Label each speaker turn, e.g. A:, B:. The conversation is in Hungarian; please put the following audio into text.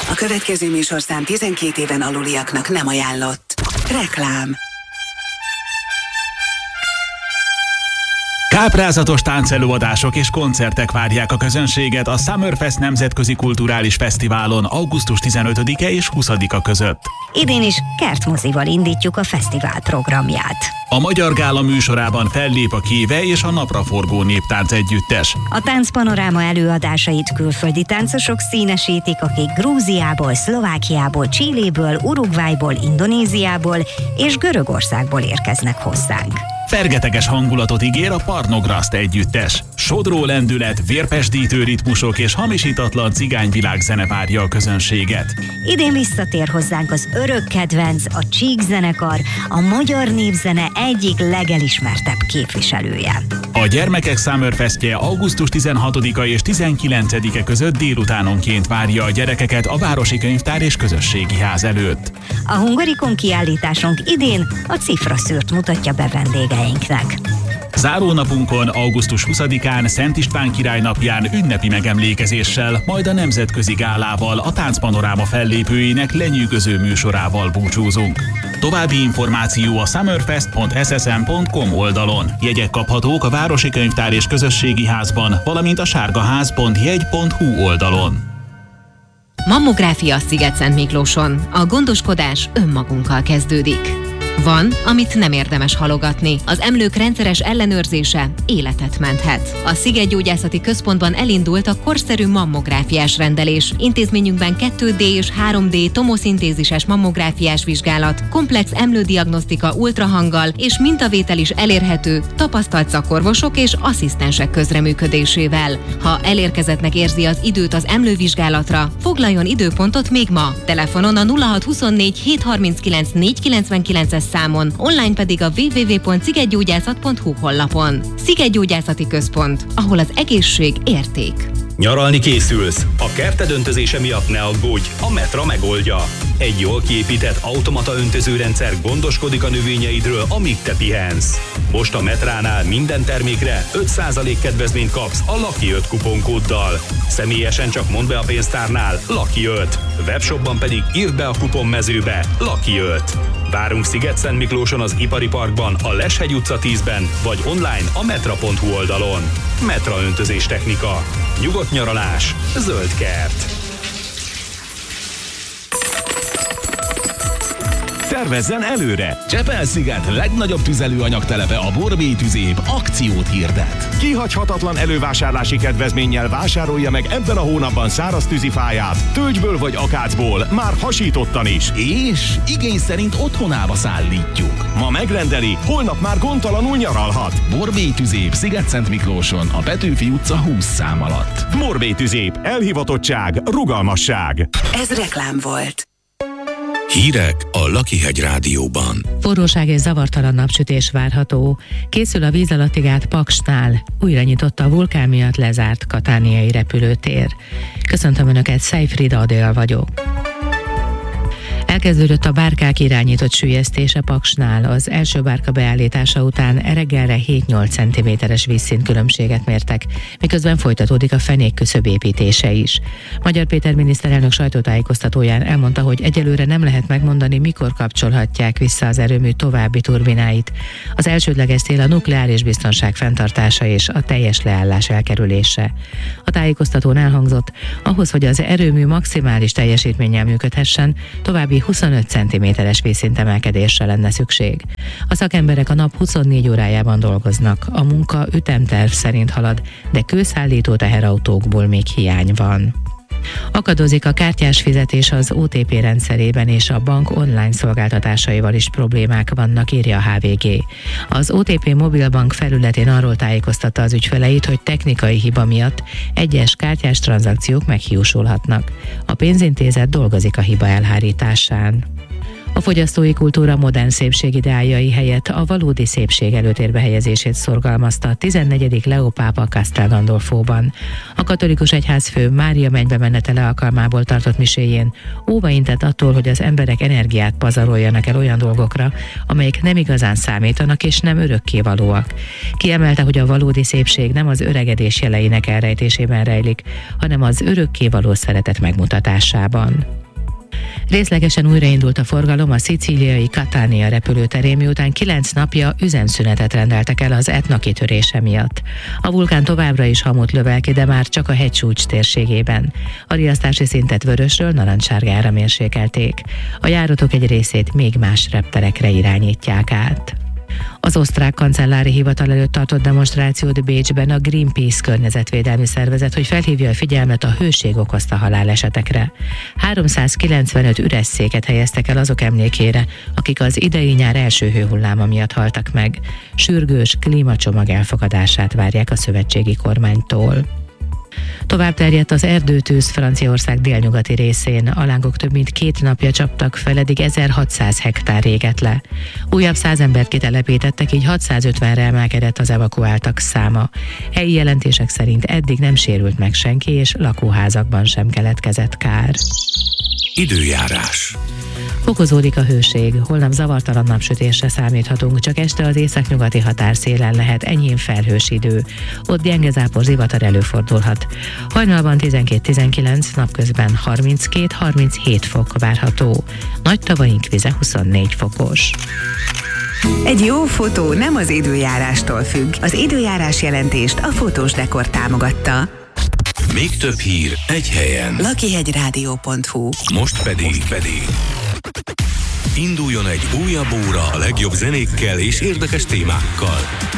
A: A következő műsorszám 12 éven aluliaknak nem ajánlott. Reklám.
B: Káprázatos táncelőadások és koncertek várják a közönséget a Summerfest Nemzetközi Kulturális Fesztiválon augusztus 15-e és 20-a között.
C: Idén is kertmozival indítjuk a fesztivál programját.
B: A Magyar Gála műsorában fellép a Kéve és a Napraforgó Néptánc Együttes.
C: A Táncpanoráma előadásait külföldi táncosok színesítik, akik Grúziából, Szlovákiából, Chiléből, Uruguayból, Indonéziából és Görögországból érkeznek hozzánk.
B: Fergeteges hangulatot ígér a Parnograszt együttes. Sodró lendület, vérpesdítő ritmusok és hamisítatlan cigányvilág zene várja a közönséget.
C: Idén visszatér hozzánk az örök kedvenc, a Csík zenekar, a magyar népzene egyik legelismertebb képviselője.
B: A Gyermekek Summerfestje augusztus 16-a és 19-e között délutánonként várja a gyerekeket a Városi Könyvtár és Közösségi Ház előtt.
C: A Hungarikon kiállításunk idén a cifraszűrt mutatja be vendégeinknek.
B: Zárónapunkon, augusztus 20-án, Szent István király napján ünnepi megemlékezéssel, majd a nemzetközi gálával, a Táncpanoráma fellépőinek lenyűgöző műsorával búcsúzunk. További információ a summerfest.ssm.com oldalon. Jegyek kaphatók a Városi Könyvtár és Közösségi Házban, valamint a sárgaház.jegy.hu oldalon.
D: Mammográfia Szigetszentmiklóson. A gondoskodás önmagunkkal kezdődik. Van, amit nem érdemes halogatni. Az emlők rendszeres ellenőrzése életet menthet. A Szigetgyógyászati Központban elindult a korszerű mammográfiás rendelés. Intézményünkben 2D és 3D tomoszintézises mammográfiás vizsgálat, komplex emlődiagnosztika ultrahanggal és mintavétel is elérhető tapasztalt szakorvosok és asszisztensek közreműködésével. Ha elérkezettnek érzi az időt az emlővizsgálatra, foglaljon időpontot még ma. Telefonon a 0624 739 499-es számon, online pedig a www.szigetgyógyászat.hu honlapon. Szigetgyógyászati Központ, ahol az egészség érték.
E: Nyaralni készülsz? A kerted öntözése miatt ne aggódj, a Metra megoldja. Egy jól kiépített automata öntözőrendszer gondoskodik a növényeidről, amíg te pihensz. Most a Metránál minden termékre 5% kedvezményt kapsz a Lucky 5 kuponkóddal. Személyesen csak mondd be a pénztárnál Lucky 5. Webshopban pedig írd be a kuponmezőbe Lucky 5. Várunk Szigetszentmiklóson az Ipari Parkban, a Leshegy utca 10-ben, vagy online a metra.hu oldalon. Metra öntözés technika. Nyugodt nyaralás. Zöld kert.
F: Tervezzen előre! Csepel-sziget legnagyobb tüzelőanyagtelepe, a Borbély Tüzép akciót hirdet.
G: Kihagyhatatlan elővásárlási kedvezménnyel vásárolja meg ebben a hónapban száraz tűzifáját, tölgyből vagy akácból, már hasítottan is.
F: És igény szerint otthonába szállítjuk.
G: Ma megrendeli, holnap már gondtalanul nyaralhat.
F: Borbély Tüzép, Sziget-Szentmiklóson, a Petőfi utca 20 szám alatt.
G: Borbély Tüzép, elhivatottság, rugalmasság.
A: Ez reklám volt.
H: Hírek a Lakihegy Rádióban.
I: Forróság és zavartalan napsütés várható. Készül a víz alatti gát Paksnál. Újra nyitotta a vulkán miatt lezárt katániai repülőtér. Köszöntöm Önöket, Szejfrida Adél vagyok. Elkezdődött a bárkák irányított süllyesztése Paksnál. Az első bárka beállítása után reggelre 7-8 cm-es vízszint különbséget mértek, miközben folytatódik a fenékküszöb építése is. Magyar Péter miniszterelnök sajtótájékoztatóján elmondta, hogy egyelőre nem lehet megmondani, mikor kapcsolhatják vissza az erőmű további turbináit. Az elsődleges cél a nukleáris biztonság fenntartása és a teljes leállás elkerülése. A tájékoztatón elhangzott, ahhoz, hogy az erőmű maximális teljesítménnyel működhessen, további 25 cm-es vízszintemelkedésre lenne szükség. A szakemberek a nap 24 órájában dolgoznak, a munka ütemterv szerint halad, de kőszállító teherautókból még hiány van. Akadozik a kártyás fizetés az OTP rendszerében, és a bank online szolgáltatásaival is problémák vannak, írja a HVG. Az OTP mobilbank felületén arról tájékoztatta az ügyfeleit, hogy technikai hiba miatt egyes kártyás tranzakciók meghiúsulhatnak. A pénzintézet dolgozik a hiba elhárításán. A fogyasztói kultúra modern szépség ideájai helyett a valódi szépség előtérbe helyezését szorgalmazta a 14. Leó pápa Castel Gandolfóban. A katolikus egyházfő Mária mennybemenetele alkalmából tartott miséjén óvaintett attól, hogy az emberek energiát pazaroljanak el olyan dolgokra, amelyek nem igazán számítanak és nem örökkévalóak. Kiemelte, hogy a valódi szépség nem az öregedés jeleinek elrejtésében rejlik, hanem az örökkévaló szeretet megmutatásában. Részlegesen újraindult a forgalom a szicíliai Catania repülőterén, miután 9 napja üzemszünetet rendeltek el az Etna kitörése miatt. A vulkán továbbra is hamut lövel ki, de már csak a hegycsúcs térségében. A riasztási szintet vörösről narancssárgára mérsékelték. A járatok egy részét még más repterekre irányítják át. Az osztrák kancellári hivatal előtt tartott demonstrációt Bécsben a Greenpeace környezetvédelmi szervezet, hogy felhívja a figyelmet a hőség okozta halálesetekre. 395 üres széket helyeztek el azok emlékére, akik az idei nyár első hőhulláma miatt haltak meg. Sürgős klímacsomag elfogadását várják a szövetségi kormánytól. Tovább terjedt az erdőtűz Franciaország délnyugati részén. A lángok több mint 2 napja csaptak fel, eddig 1600 hektár égett le. Újabb 100 embert kitelepítettek, így 650-re emelkedett az evakuáltak száma. Helyi jelentések szerint eddig nem sérült meg senki, és lakóházakban sem keletkezett kár.
H: Időjárás.
I: Fokozódik a hőség, holnap zavartalan napsütésre számíthatunk, csak este az északnyugati határszélen lehet enyhén felhős idő. Ott gyenge zápor, zivatar előfordulhat. Hajnalban 12-19, napközben 32-37 fok várható. Nagy tavaink vize 24 fokos.
A: Egy jó fotó nem az időjárástól függ. Az időjárás jelentést a Fotós Dekor támogatta.
H: Még több hír egy helyen.
A: lakihegyradio.hu.
H: Most pedig induljon egy újabb óra a legjobb zenékkel és érdekes témákkal.